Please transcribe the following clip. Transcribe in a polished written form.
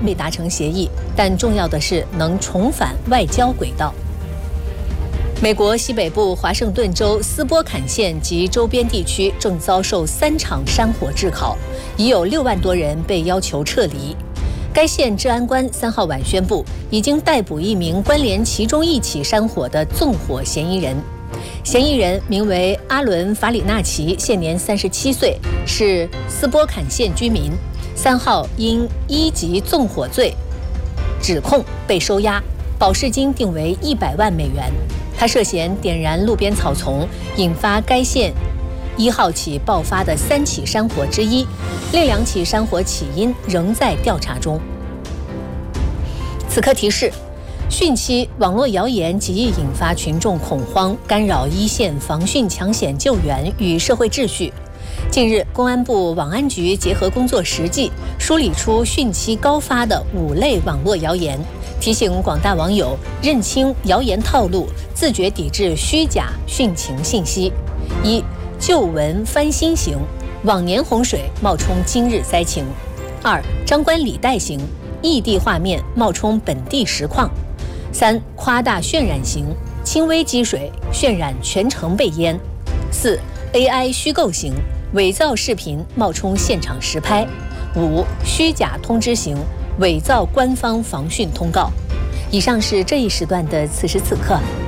未达成协议，但重要的是能重返外交轨道。美国西北部华盛顿州斯波坎县及周边地区正遭受3场山火炙烤，已有6万多人被要求撤离。该县治安官3号晚宣布，已经逮捕一名关联其中一起山火的纵火嫌疑人。嫌疑人名为阿伦·法里纳奇，现年37岁，是斯波坎县居民。3号因1级纵火罪指控被收押，保释金定为100万美元。他涉嫌点燃路边草丛，引发该县1号起爆发的3起山火之一，另2起山火起因仍在调查中。此刻提示：汛期网络谣言极易引发群众恐慌，干扰一线防汛抢险救援与社会秩序。近日，公安部网安局结合工作实际，梳理出汛期高发的5类网络谣言，提醒广大网友认清谣言套路，自觉抵制虚假汛情信息。1、旧闻翻新型，往年洪水冒充今日灾情； 2、张冠李戴型，异地画面冒充本地实况； 3、夸大渲染型，轻微积水渲染全城被淹； 4、AI 虚构型，伪造视频冒充现场实拍； 5、虚假通知型，伪造官方防汛通告。以上是这一时段的此时此刻，